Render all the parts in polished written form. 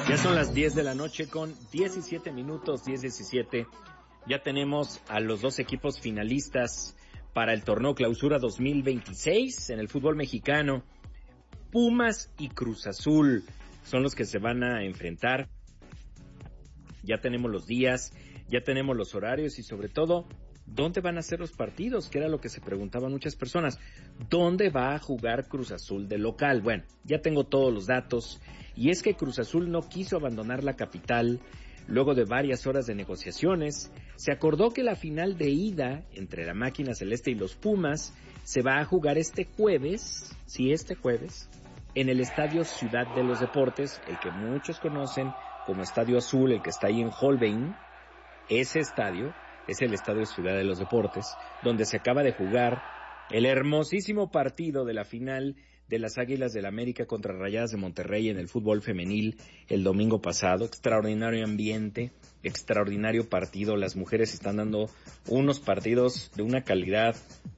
Ya son las 10 de la noche con 17 minutos, 10:17. Ya tenemos a los dos equipos finalistas para el torneo Clausura 2026 en el fútbol mexicano. Pumas y Cruz Azul son los que se van a enfrentar. Ya tenemos los días, ya tenemos los horarios y sobre todo, ¿dónde van a ser los partidos? Que era lo que se preguntaban muchas personas. ¿Dónde va a jugar Cruz Azul de local? Bueno, ya tengo todos los datos. Y es que Cruz Azul no quiso abandonar la capital. Luego de varias horas de negociaciones, se acordó que la final de ida entre la máquina celeste y los Pumas se va a jugar este jueves, en el Estadio Ciudad de los Deportes, el que muchos conocen como Estadio Azul, el que está ahí en Holbein. Ese estadio es el Estadio Ciudad de los Deportes, donde se acaba de jugar el hermosísimo partido de la final de las Águilas del América contra Rayadas de Monterrey en el fútbol femenil el domingo pasado. Extraordinario ambiente, extraordinario partido. Las mujeres están dando unos partidos de una calidad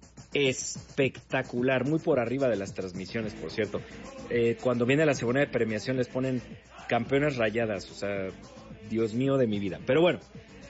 espectacular, muy por arriba de las transmisiones, por cierto. Cuando viene la ceremonia de premiación les ponen campeones Rayadas, o sea, Dios mío de mi vida. Pero bueno,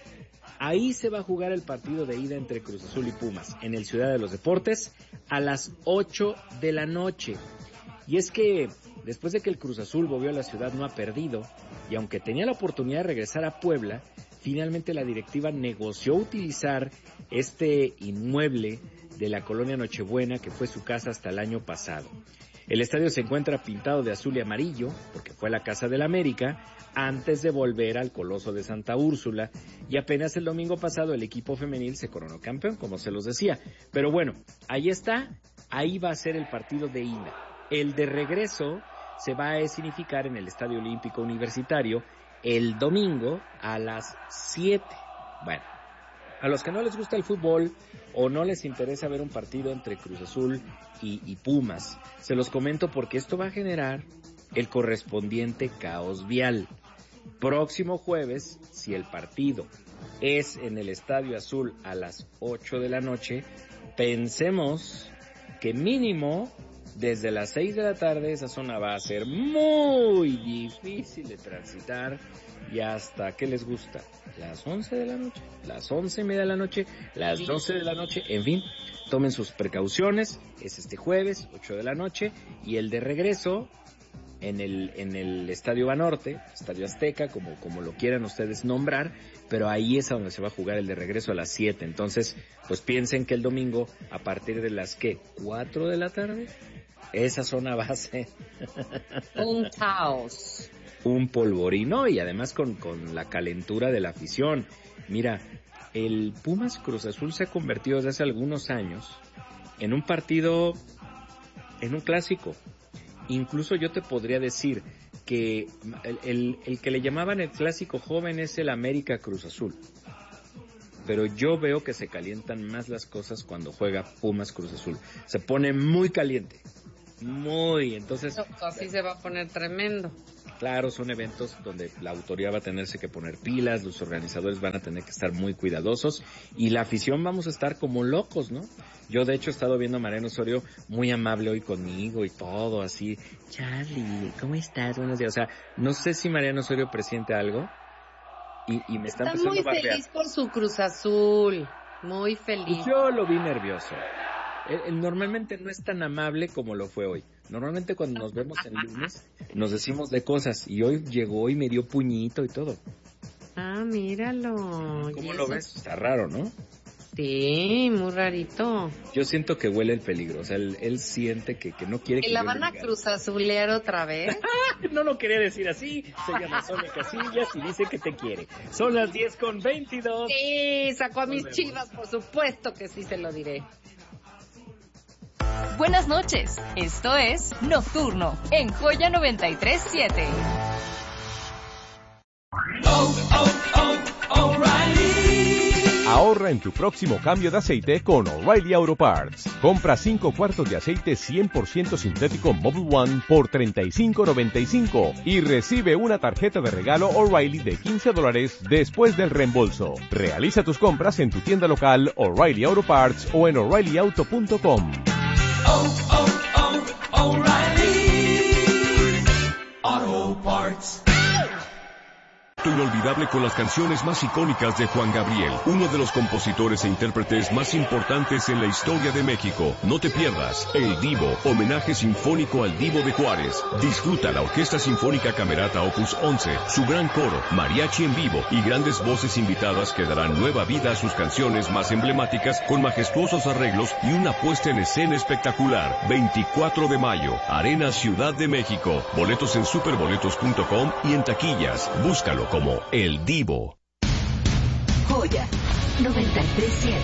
ahí se va a jugar el partido de ida entre Cruz Azul y Pumas, en el Ciudad de los Deportes, a las 8 de la noche. Y es que, después de que el Cruz Azul volvió a la ciudad, no ha perdido, y aunque tenía la oportunidad de regresar a Puebla, finalmente la directiva negoció utilizar este inmueble de la colonia Nochebuena, que fue su casa hasta el año pasado. El estadio se encuentra pintado de azul y amarillo, porque fue la casa del América, antes de volver al Coloso de Santa Úrsula, y apenas el domingo pasado el equipo femenil se coronó campeón, como se los decía. Pero bueno, ahí está, ahí va a ser el partido de ida. El de regreso se va a escenificar en el Estadio Olímpico Universitario el domingo a las 7. Bueno, a los que no les gusta el fútbol o no les interesa ver un partido entre Cruz Azul y Pumas, se los comento porque esto va a generar el correspondiente caos vial. Próximo jueves, si el partido es en el Estadio Azul a las 8 de la noche, pensemos que mínimo desde las 6 de la tarde esa zona va a ser muy difícil de transitar. Y hasta, ¿qué les gusta? Las 11 de la noche, las 11:30 de la noche, las 12 de la noche, en fin, tomen sus precauciones. Es este jueves, 8 de la noche, y el de regreso en el Estadio Banorte, Estadio Azteca, como lo quieran ustedes nombrar, pero ahí es a donde se va a jugar el de regreso a las 7. Entonces, pues piensen que el domingo, a partir de las, 4 de la tarde, esa zona va a ser un caos, un polvorino, y además con la calentura de la afición. Mira, el Pumas Cruz Azul se ha convertido desde hace algunos años en un partido, en un clásico. Incluso yo te podría decir que el que le llamaban el clásico joven es el América Cruz Azul. Pero yo veo que se calientan más las cosas cuando juega Pumas Cruz Azul. Se pone muy caliente. Entonces así se va a poner tremendo. Claro, son eventos donde la autoridad va a tenerse que poner pilas, los organizadores van a tener que estar muy cuidadosos y la afición vamos a estar como locos, ¿no? Yo de hecho he estado viendo a Mariano Osorio muy amable hoy conmigo y todo así. Charlie, ¿cómo estás? Buenos días. O sea, no sé si Mariano Osorio presiente algo y me está empezando a barbear. Está muy feliz por su Cruz Azul, muy feliz. Pues yo lo vi nervioso. Él normalmente no es tan amable como lo fue hoy. Normalmente cuando nos vemos el lunes nos decimos de cosas y hoy llegó y me dio puñito y todo. Ah, míralo. ¿Cómo lo ves? Está raro, ¿no? Sí, muy rarito. Yo siento que huele el peligro, o sea, él siente que no quiere que la van a Cruz Azulear otra vez. No lo quería decir así. Se llama Sonia Casillas y dice que te quiere. Son las 10:22. Sí, sacó a mis Chivas, por supuesto que sí se lo diré. Buenas noches, esto es Nocturno en Joya 93.7. Ahorra en tu próximo cambio de aceite con O'Reilly Auto Parts. Compra 5 cuartos de aceite 100% sintético Mobil One por $35.95 y recibe una tarjeta de regalo O'Reilly de $15 después del reembolso. Realiza tus compras en tu tienda local O'Reilly Auto Parts o en O'ReillyAuto.com. O'Reilly Auto Parts. momento inolvidable con las canciones más icónicas de Juan Gabriel, uno de los compositores e intérpretes más importantes en la historia de México. No te pierdas El Divo, homenaje sinfónico al Divo de Juárez. Disfruta la Orquesta Sinfónica Camerata Opus 11, su gran coro, mariachi en vivo y grandes voces invitadas que darán nueva vida a sus canciones más emblemáticas con majestuosos arreglos y una puesta en escena espectacular. 24 de mayo, Arena Ciudad de México. Boletos en superboletos.com y en taquillas. Búscalo como El Divo. Joya 93.7.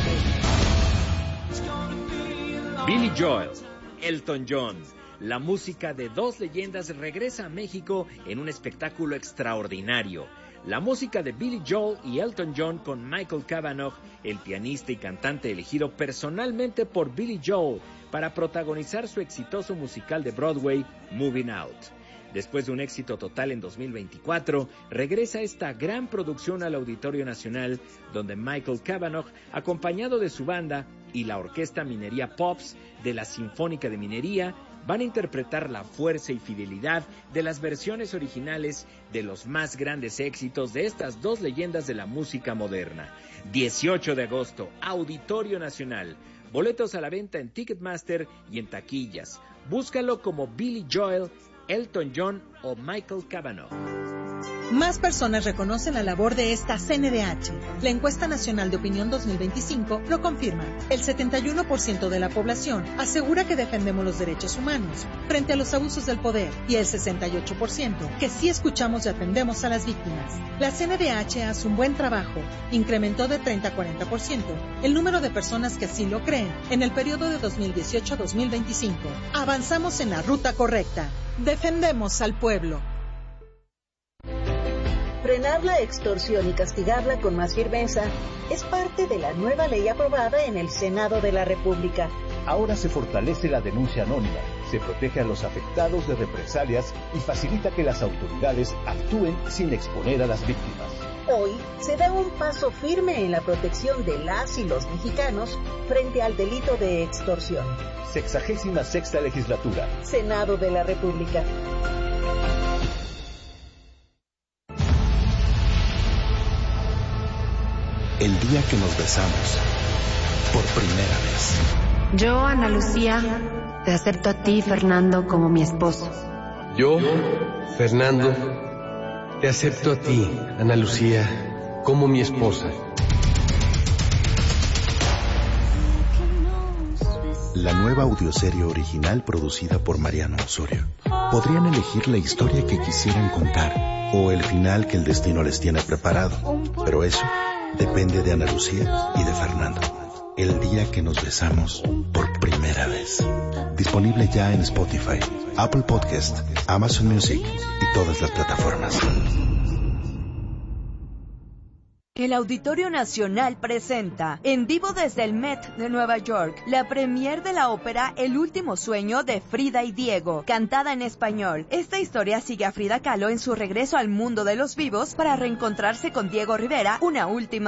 Billy Joel, Elton John. La música de dos leyendas regresa a México en un espectáculo extraordinario. La música de Billy Joel y Elton John con Michael Cavanaugh, el pianista y cantante elegido personalmente por Billy Joel para protagonizar su exitoso musical de Broadway, Moving Out. Después de un éxito total en 2024, regresa esta gran producción al Auditorio Nacional, donde Michael Cavanaugh, acompañado de su banda y la Orquesta Minería Pops de la Sinfónica de Minería, van a interpretar la fuerza y fidelidad de las versiones originales de los más grandes éxitos de estas dos leyendas de la música moderna. 18 de agosto, Auditorio Nacional. Boletos a la venta en Ticketmaster y en taquillas. Búscalo como Billy Joel, Elton John o Michael Cavanaugh. Más personas reconocen la labor de esta CNDH. La encuesta nacional de opinión 2025 lo confirma. El 71% de la población asegura que defendemos los derechos humanos frente a los abusos del poder y el 68% que sí escuchamos y atendemos a las víctimas. La CNDH hace un buen trabajo. Incrementó de 30 a 40% el número de personas que así lo creen en el periodo de 2018 a 2025. Avanzamos en la ruta correcta. Defendemos al pueblo. Frenar la extorsión y castigarla con más firmeza es parte de la nueva ley aprobada en el Senado de la República. Ahora se fortalece la denuncia anónima, se protege a los afectados de represalias y facilita que las autoridades actúen sin exponer a las víctimas. Hoy se da un paso firme en la protección de las y los mexicanos frente al delito de extorsión. 66ª Legislatura. Senado de la República. El día que nos besamos, por primera vez. Yo, Ana Lucía, te acepto a ti, Fernando, como mi esposo. Yo, Fernando, te acepto a ti, Ana Lucía, como mi esposa. La nueva audioserie original producida por Mariano Osorio. Podrían elegir la historia que quisieran contar o el final que el destino les tiene preparado, pero eso depende de Ana Lucía y de Fernando. El día que nos besamos por primera vez. Disponible ya en Spotify, Apple Podcast, Amazon Music y todas las plataformas. El Auditorio Nacional presenta, en vivo desde el Met de Nueva York, la premier de la ópera El último sueño de Frida y Diego, cantada en español. Esta historia sigue a Frida Kahlo en su regreso al mundo de los vivos para reencontrarse con Diego Rivera una última